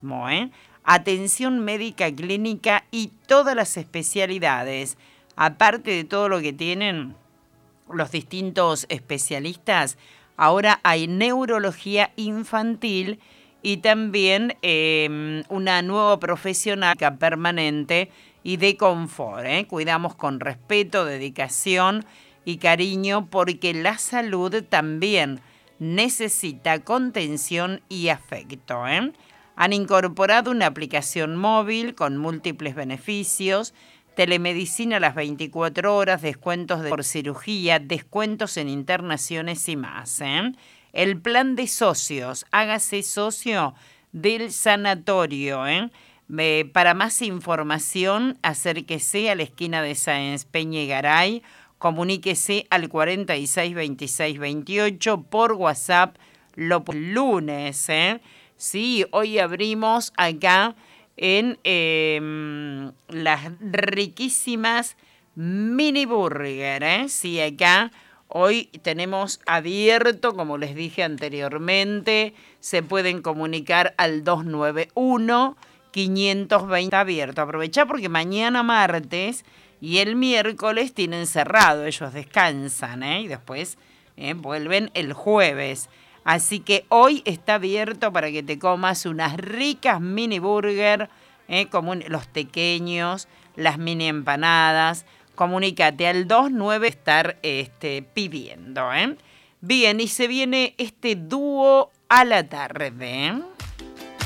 ¿eh? Atención médica clínica y todas las especialidades. Aparte de todo lo que tienen los distintos especialistas, ahora hay neurología infantil y también una nueva profesional permanente y de confort. Cuidamos con respeto, dedicación y cariño porque la salud también necesita contención y afecto. Han incorporado una aplicación móvil con múltiples beneficios, telemedicina a las 24 horas, descuentos por cirugía, descuentos en internaciones y más. El plan de socios, hágase socio del sanatorio. Para más información, acérquese a la esquina de Sáenz Peña y Garay, comuníquese al 46 26 28 por WhatsApp los lunes. Sí, hoy abrimos acá en las riquísimas mini burger. Sí, acá hoy tenemos abierto, como les dije anteriormente, se pueden comunicar al 291 520 abierto. Aprovechá porque mañana martes y el miércoles tienen cerrado, ellos descansan, y después vuelven el jueves. Así que hoy está abierto para que te comas unas ricas mini burger, como los pequeños, las mini empanadas. Comunícate al 29 estar pidiendo. Bien, y se viene este dúo a la tarde.